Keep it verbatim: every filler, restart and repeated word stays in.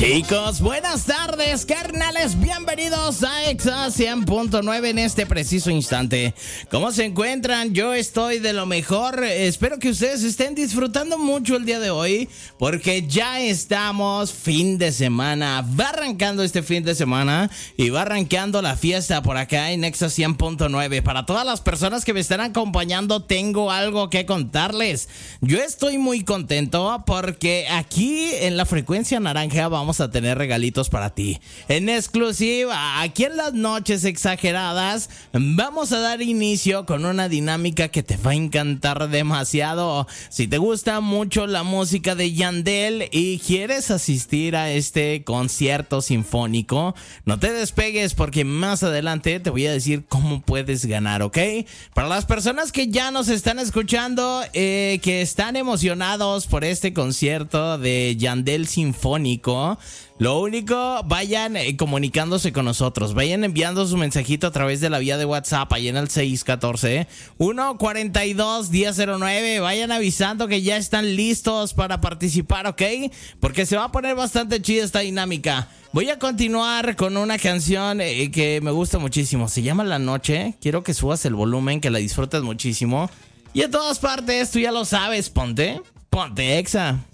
Chicos, buenas tardes, carnales, bienvenidos a Exa cien punto nueve en este preciso instante. ¿Cómo se encuentran? Yo estoy de lo mejor, espero que ustedes estén disfrutando mucho el día de hoy, porque ya estamos fin de semana, va arrancando este fin de semana y va arrancando la fiesta por acá en Exa cien punto nueve. Para todas las personas que me están acompañando, tengo algo que contarles. Yo estoy muy contento porque aquí en la frecuencia naranja vamos a tener regalitos para ti. En exclusiva, aquí en las noches exageradas, vamos a dar inicio con una dinámica que te va a encantar demasiado. Si te gusta mucho la música de Yandel y quieres asistir a este concierto sinfónico, no te despegues porque más adelante te voy a decir cómo puedes ganar, ¿ok? Para las personas que ya nos están escuchando, eh, que están emocionados por este concierto de Yandel sinfónico, lo único, vayan eh, comunicándose con nosotros, vayan enviando su mensajito a través de la vía de WhatsApp, ahí en el seis uno cuatro, uno cuatro dos, uno cero cero nueve, vayan avisando que ya están listos para participar, ¿ok? Porque se va a poner bastante chida esta dinámica. Voy a continuar con una canción eh, que me gusta muchísimo, se llama La Noche, quiero que subas el volumen, que la disfrutes muchísimo. Y en todas partes, tú ya lo sabes, ponte, ponte Exa.